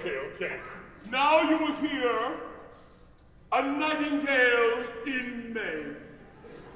okay. Now you will hear A Nightingale in May.